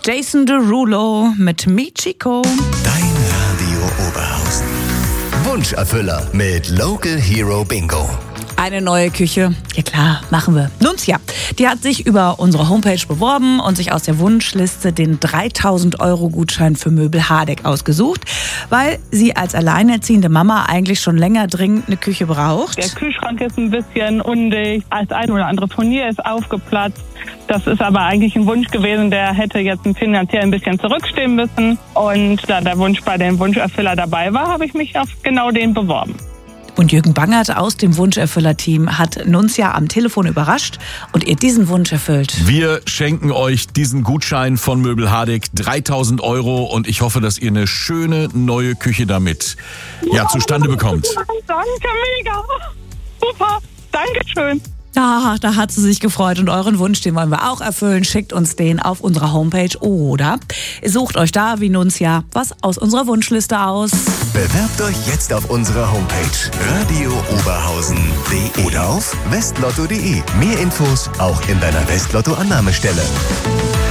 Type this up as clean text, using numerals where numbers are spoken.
Jason Derulo mit Michiko. Dein Radio Oberhausen. Wunscherfüller mit Local Hero Bingo. Eine neue Küche. Ja klar, machen wir. Nunzia, die hat sich über unsere Homepage beworben und sich aus der Wunschliste den 3.000 € Gutschein für Möbel Hardegg ausgesucht, weil sie als alleinerziehende Mama eigentlich schon länger dringend eine Küche braucht. Der Kühlschrank ist ein bisschen undicht, das ein oder andere Furnier ist aufgeplatzt. Das ist aber eigentlich ein Wunsch gewesen, der hätte jetzt finanziell ein bisschen zurückstehen müssen. Und da der Wunsch bei dem Wunscherfüller dabei war, habe ich mich auf genau den beworben. Und Jürgen Bangert aus dem Wunscherfüller-Team hat Nunzia am Telefon überrascht und ihr diesen Wunsch erfüllt. Wir schenken euch diesen Gutschein von Möbel Hardegg, 3.000 € und ich hoffe, dass ihr eine schöne neue Küche damit zustande bekommt. Danke, mega. Super, Dankeschön. Ja, da hat sie sich gefreut und euren Wunsch, den wollen wir auch erfüllen. Schickt uns den auf unserer Homepage oder sucht euch da wie Nunzia was aus unserer Wunschliste aus. Bewerbt euch jetzt auf unserer Homepage radiooberhausen.de oder auf westlotto.de. Mehr Infos auch in deiner Westlotto-Annahmestelle.